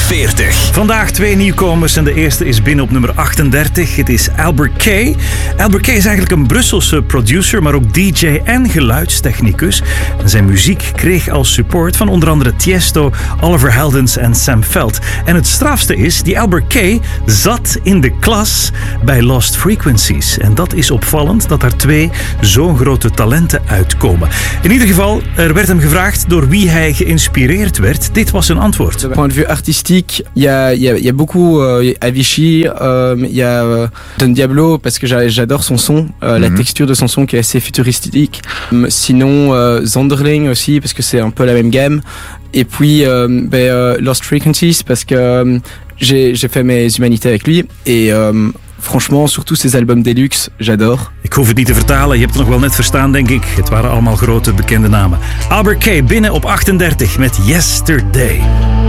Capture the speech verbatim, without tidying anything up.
veertig. Vandaag twee nieuwkomers en de eerste is binnen op nummer achtendertig. Het is Albert Kay. Albert Kay is eigenlijk een Brusselse producer, maar ook D J en geluidstechnicus. En zijn muziek kreeg als support van onder andere Tiesto, Oliver Heldens en Sam Veld. En het strafste is, die Albert Kay zat in de klas bij Lost Frequencies. En dat is opvallend, dat er twee zo'n grote talenten uitkomen. In ieder geval, er werd hem gevraagd door wie hij geïnspireerd werd. Dit was zijn antwoord. Point de vue artistique, il y a, y, a, y a beaucoup euh, Avicii, il euh, y a euh, Don Diablo parce que j'adore son son, euh, mm-hmm. la texture de son son qui est assez futuristique. Sinon euh, Zanderling aussi parce que c'est un peu la même gamme. Et puis euh, ben, euh, Lost Frequencies parce que euh, j'ai, j'ai fait mes humanités avec lui et euh, franchement, surtout ses albums deluxe, j'adore. Ik hoef het niet te vertalen, je hebt het nog wel net verstaan, denk ik. Het waren allemaal grote bekende namen. Albert Kay binnen op achtendertig met Yesterday.